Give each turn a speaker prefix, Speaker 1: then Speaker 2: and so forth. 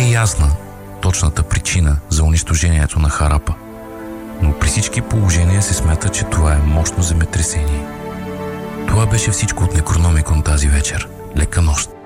Speaker 1: е ясна точната причина за унищожението на Харапа, но при всички положения се смята, че това е мощно земетресение. Това беше всичко от Некрономикон тази вечер. Лека нощ!